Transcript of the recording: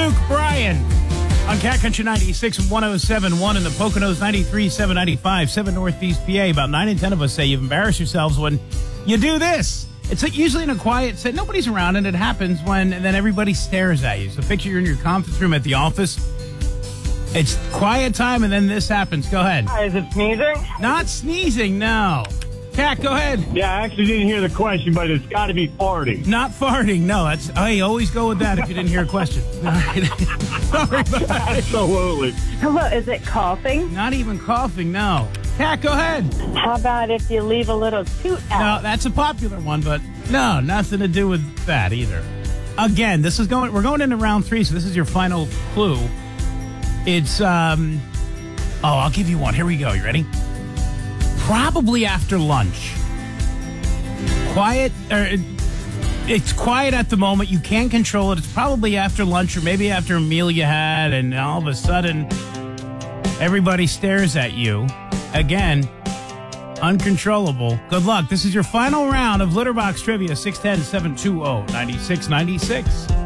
Luke Bryan on Cat Country 96 and 107.1 in the Poconos 93.7, 95.7 Northeast PA. About 9 in 10 of us say you've embarrassed yourselves when you do this. It's usually in a quiet set. Nobody's around, and it happens when then everybody stares at you. So picture you're in your conference room at the office. It's quiet time, and then this happens. Go ahead. Hi, is it sneezing? Not sneezing, no. Cat, go ahead. Yeah, I actually didn't hear the question, but it's got to be farting. Not farting, no. That's hey, always go with that if you didn't hear a question. All right. Sorry, bye. Absolutely. Hello, is it coughing? Not even coughing, no. Cat, go ahead. How about if you leave a little toot No, out? that's a popular one, but no, nothing to do with that either. Again, we're going into round 3, so this is your final clue. It's, I'll give you one. Here we go. You ready? Probably after lunch. It's quiet at the moment. You can't control it. It's probably after lunch or maybe after a meal you had, and all of a sudden, everybody stares at you. Again, uncontrollable. Good luck. This is your final round of Litterbox Trivia, 610-720-9696.